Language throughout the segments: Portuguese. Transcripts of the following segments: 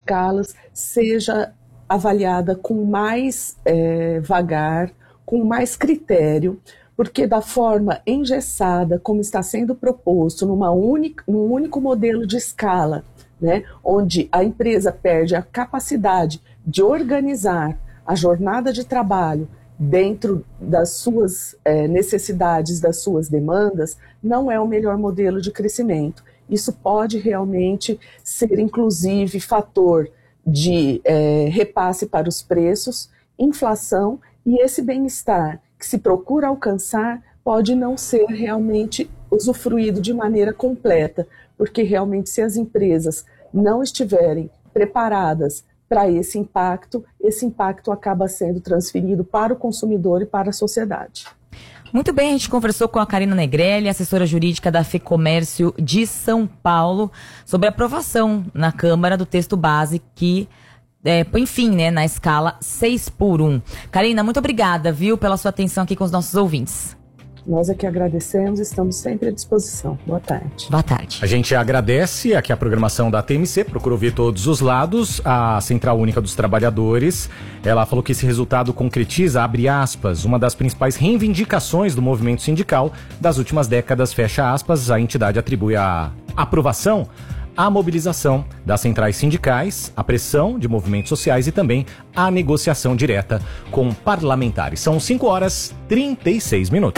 escalas seja avaliada com mais vagar, com mais critério, porque da forma engessada, como está sendo proposto, num único modelo de escala, né, onde a empresa perde a capacidade de organizar a jornada de trabalho dentro das suas necessidades, das suas demandas, não é o melhor modelo de crescimento. Isso pode realmente ser, inclusive, fator de repasse para os preços, inflação, e esse bem-estar que se procura alcançar pode não ser realmente usufruído de maneira completa, porque realmente se as empresas não estiverem preparadas para esse impacto acaba sendo transferido para o consumidor e para a sociedade. Muito bem, a gente conversou com a Karina Negrelli, assessora jurídica da FEComércio de São Paulo, sobre a aprovação na Câmara do texto base que põe fim, né, na escala 6x1. Karina, muito obrigada, viu, pela sua atenção aqui com os nossos ouvintes. Nós aqui agradecemos, estamos sempre à disposição. Boa tarde. Boa tarde. A gente agradece aqui a programação da TMC, procurou ver todos os lados. A Central Única dos Trabalhadores, ela falou que esse resultado concretiza, abre aspas, uma das principais reivindicações do movimento sindical das últimas décadas, fecha aspas. A entidade atribui a aprovação à mobilização das centrais sindicais, a pressão de movimentos sociais e também a negociação direta com parlamentares. São 5h36.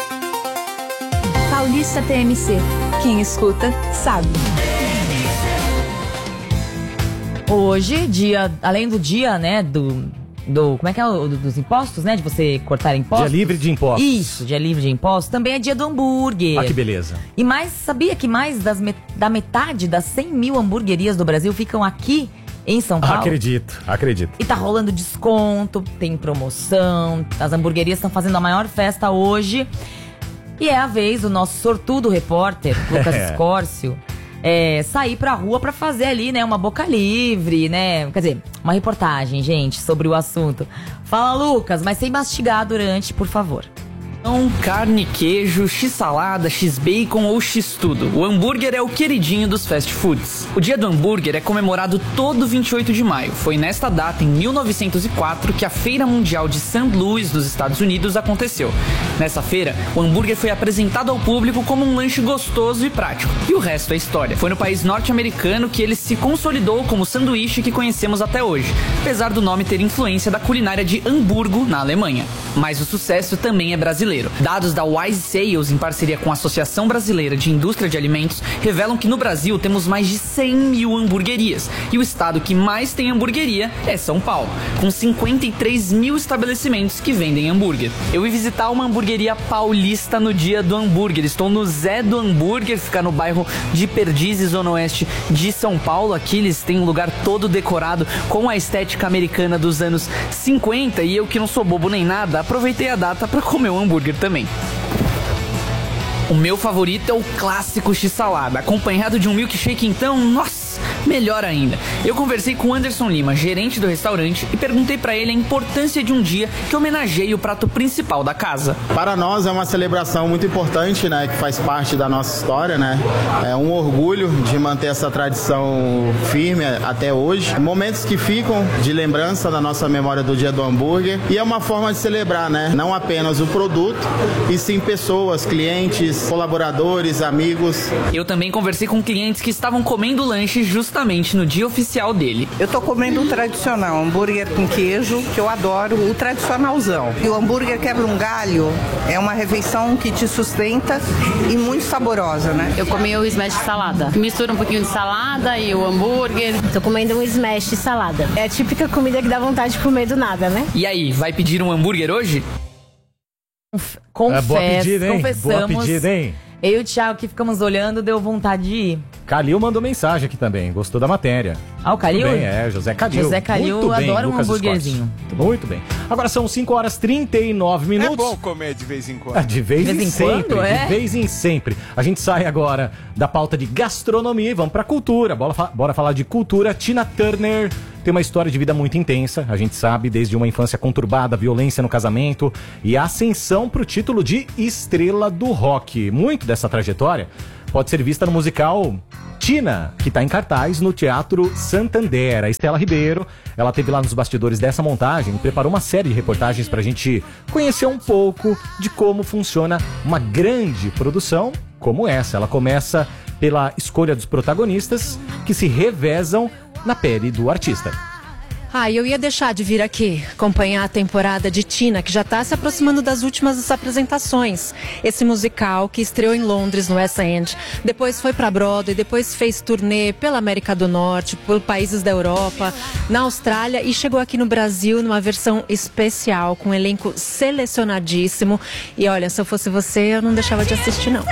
Paulista TMC. Quem escuta, sabe. Hoje, além do dia, né, como é que é dos impostos, né, de você cortar impostos? Dia livre de impostos. Isso, dia livre de impostos. Também é dia do hambúrguer. Ah, que beleza. E sabia que mais da metade das 100 mil hamburguerias do Brasil ficam aqui em São Paulo? Acredito. E tá rolando desconto, tem promoção, as hamburguerias estão fazendo a maior festa hoje. E é a vez do nosso sortudo repórter, Lucas Escórcio, sair pra rua pra fazer ali, né, uma boca livre, né, quer dizer, uma reportagem, gente, sobre o assunto. Fala, Lucas, mas sem mastigar durante, por favor. Carne, queijo, x-salada, x-bacon ou x-tudo. O hambúrguer é o queridinho dos fast foods. O dia do hambúrguer é comemorado todo 28 de maio. Foi nesta data, em 1904, que a Feira Mundial de St. Louis, nos Estados Unidos, aconteceu. Nessa feira, o hambúrguer foi apresentado ao público como um lanche gostoso e prático. E o resto é história. Foi no país norte-americano que ele se consolidou como o sanduíche que conhecemos até hoje, apesar do nome ter influência da culinária de Hamburgo, na Alemanha. Mas o sucesso também é brasileiro. Dados da Wise Sales, em parceria com a Associação Brasileira de Indústria de Alimentos, revelam que no Brasil temos mais de 100 mil hamburguerias. E o estado que mais tem hamburgueria é São Paulo, com 53 mil estabelecimentos que vendem hambúrguer. Eu ia visitar uma hamburgueria paulista no dia do hambúrguer. Estou no Zé do Hambúrguer, fica no bairro de Perdizes, zona oeste de São Paulo. Aqui eles têm um lugar todo decorado com a estética americana dos anos 50. E eu, que não sou bobo nem nada, aproveitei a data para comer um hambúrguer também. O meu favorito é o clássico x-salada, acompanhado de um milkshake, então, nossa, melhor ainda. Eu conversei com o Anderson Lima, gerente do restaurante, e perguntei pra ele a importância de um dia que homenageie o prato principal da casa. Para nós é uma celebração muito importante, né, que faz parte da nossa história, né? É um orgulho de manter essa tradição firme até hoje. Momentos que ficam de lembrança na nossa memória do dia do hambúrguer, e é uma forma de celebrar, né? Não apenas o produto, e sim pessoas, clientes, colaboradores, amigos. Eu também conversei com clientes que estavam comendo lanche justamente no dia oficial dele. Eu tô comendo o tradicional, hambúrguer com queijo, que eu adoro, o tradicionalzão. E o hambúrguer quebra um galho, é uma refeição que te sustenta e muito saborosa, né? Eu comi o smash salada. Mistura um pouquinho de salada e o hambúrguer. Tô comendo um smash salada. É a típica comida que dá vontade de comer do nada, né? E aí, vai pedir um hambúrguer hoje? Boa pedida, hein? Confessamos. Boa pedida, hein? Eu e o Thiago que ficamos olhando, deu vontade de ir. Calil mandou mensagem aqui também, gostou da matéria. Ah, o Calil? Muito bem, José Calil. José Calil adora um hambúrguerzinho. Muito bem. Agora são 5h39. É bom comer de vez em quando. De vez em sempre, quando, de vez em sempre. A gente sai agora da pauta de gastronomia e vamos pra cultura. Bora falar de cultura. Tina Turner tem uma história de vida muito intensa, a gente sabe, desde uma infância conturbada, violência no casamento e a ascensão pro título de estrela do rock. Muito dessa trajetória pode ser vista no musical Tina, que está em cartaz no Teatro Santander. A Estela Ribeiro, ela esteve lá nos bastidores dessa montagem e preparou uma série de reportagens para a gente conhecer um pouco de como funciona uma grande produção como essa. Ela começa pela escolha dos protagonistas que se revezam na pele do artista. Eu ia deixar de vir aqui acompanhar a temporada de Tina, que já está se aproximando das últimas apresentações. Esse musical que estreou em Londres, no West End, depois foi para Broadway, depois fez turnê pela América do Norte, por países da Europa, na Austrália e chegou aqui no Brasil numa versão especial, com um elenco selecionadíssimo. E olha, se eu fosse você, eu não deixava de assistir, não.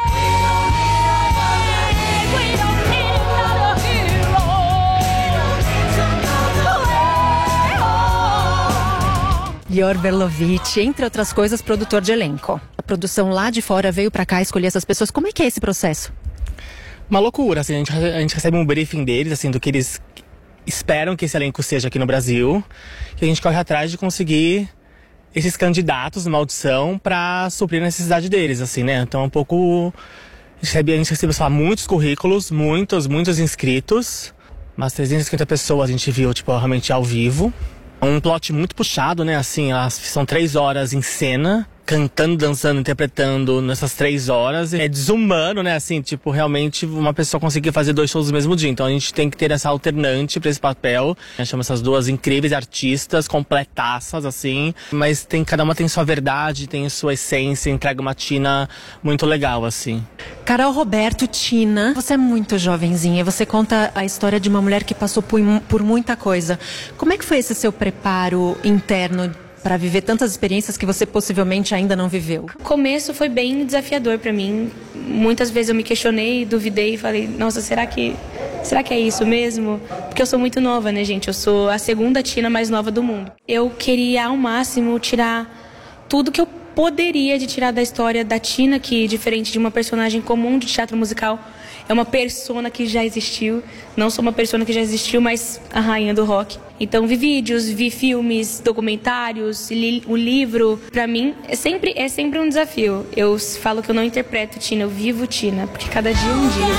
Lior Berlovitch, entre outras coisas, produtor de elenco. A produção lá de fora veio pra cá escolher essas pessoas. Como é que é esse processo? Uma loucura, assim, a gente recebe um briefing deles, assim, do que eles esperam que esse elenco seja aqui no Brasil. E a gente corre atrás de conseguir esses candidatos numa audição pra suprir a necessidade deles, assim, né? Então, um pouco... A gente recebeu, sei lá, muitos currículos, muitos inscritos. Umas 350 pessoas a gente viu, tipo, realmente ao vivo. Um plot muito puxado, né, assim, são 3 horas em cena, cantando, dançando, interpretando nessas 3 horas. É desumano, né, assim, tipo, realmente uma pessoa conseguir fazer 2 shows no mesmo dia. Então a gente tem que ter essa alternante pra esse papel. A gente chama essas 2 incríveis artistas, completaças, assim, mas cada uma tem sua verdade, tem sua essência, entrega uma Tina muito legal, assim. Carol Roberto, Tina, você é muito jovenzinha, você conta a história de uma mulher que passou por muita coisa. Como é que foi esse seu preparo interno para viver tantas experiências que você possivelmente ainda não viveu? O começo foi bem desafiador para mim. Muitas vezes eu me questionei, duvidei e falei, nossa, será que é isso mesmo? Porque eu sou muito nova, né, gente? Eu sou a segunda Tina mais nova do mundo. Eu queria ao máximo tirar tudo que eu poderia de tirar da história da Tina, que diferente de uma personagem comum de teatro musical, é uma persona que já existiu. Não sou uma persona que já existiu, mas a rainha do rock. Então vi vídeos, vi filmes, documentários, li o livro. Pra mim é sempre um desafio. Eu falo que eu não interpreto Tina, eu vivo Tina, porque cada dia é um dia.